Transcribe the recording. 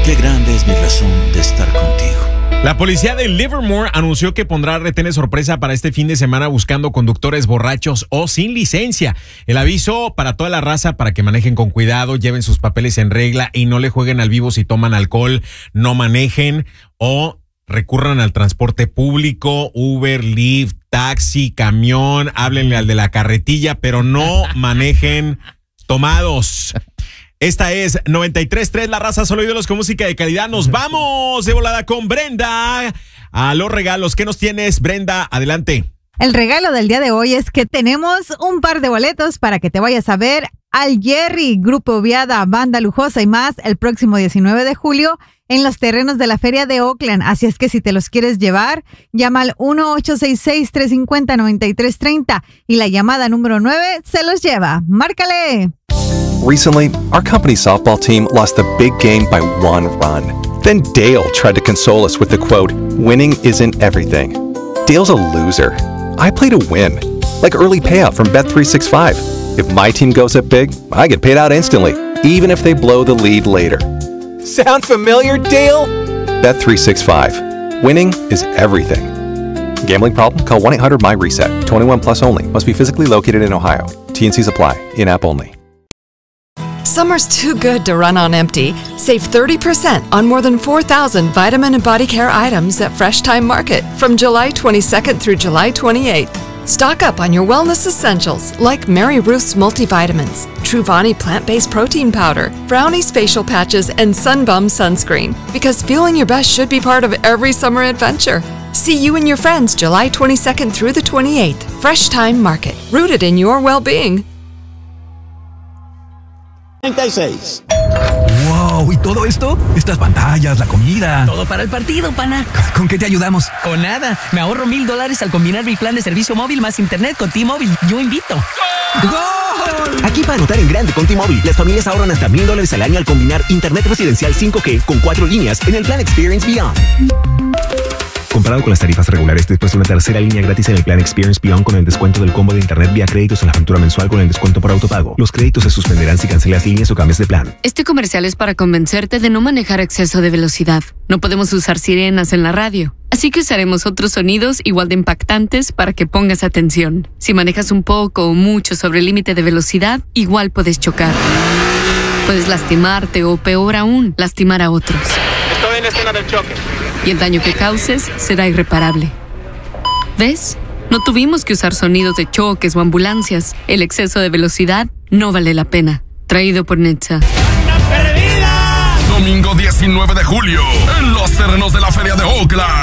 Qué grande es mi razón de estar contigo. La policía de Livermore anunció que pondrá retenes sorpresa para este fin de semana buscando conductores borrachos o sin licencia. El aviso para toda la raza para que manejen con cuidado, lleven sus papeles en regla y no le jueguen al vivo si toman alcohol, no manejen o recurran al transporte público, Uber, Lyft, taxi, camión, háblenle al de la carretilla, pero no manejen tomados. Esta es 93.3, La Raza, solo ídolos con música de calidad. Nos vamos de volada con Brenda a los regalos. ¿Qué nos tienes, Brenda? Adelante. El regalo del día de hoy es que tenemos un par de boletos para que te vayas a ver al Jerry, Grupo Viada, Banda Lujosa y más el próximo 19 de julio en los terrenos de la Feria de Oakland. Así es que si te los quieres llevar, llama al 1-866-350-9330 y la llamada número 9 se los lleva. ¡Márcale! Recently, our company's softball team lost the big game by 1 run. Then Dale tried to console us with the quote, "Winning isn't everything." Dale's a loser. I play to win, like early payout from Bet365. If my team goes up big, I get paid out instantly, even if they blow the lead later. Sound familiar, Dale? Bet365. Winning is everything. Gambling problem? Call 1-800-MY-RESET. 21 plus only. Must be physically located in Ohio. T&Cs apply. In-app only. Summer's too good to run on empty. Save 30% on more than 4,000 vitamin and body care items at Fresh Time Market from July 22nd through July 28th. Stock up on your wellness essentials like Mary Ruth's multivitamins, Truvani plant-based protein powder, Brownie's facial patches, and Sunbum sunscreen. Because feeling your best should be part of every summer adventure. See you and your friends July 22nd through the 28th. Fresh Time Market, rooted in your well-being. 36. ¡Wow! ¿Y todo esto? Estas pantallas, la comida. Todo para el partido, pana. ¿Con qué te ayudamos? Con nada. Me ahorro $1,000 al combinar mi plan de servicio móvil más internet con T-Mobile. Yo invito. ¡Gol! Aquí para anotar en grande con T-Mobile, las familias ahorran hasta $1,000 al año al combinar internet residencial 5G con 4 líneas en el plan Experience Beyond. Comparado con las tarifas regulares, después de una tercera línea gratis en el plan Experience Beyond con el descuento del combo de internet vía créditos en la factura mensual con el descuento por autopago. Los créditos se suspenderán si cancelas líneas o cambias de plan. Este comercial es para convencerte de no manejar a exceso de velocidad. No podemos usar sirenas en la radio, así que usaremos otros sonidos igual de impactantes para que pongas atención. Si manejas un poco o mucho sobre el límite de velocidad, igual puedes chocar. Puedes lastimarte o, peor aún, lastimar a otros. Estoy en la escena del choque. Y el daño que causes será irreparable. ¿Ves? No tuvimos que usar sonidos de choques o ambulancias. El exceso de velocidad no vale la pena. Traído por Netza. Domingo 19 de julio, en los terrenos de la Feria de Oakland.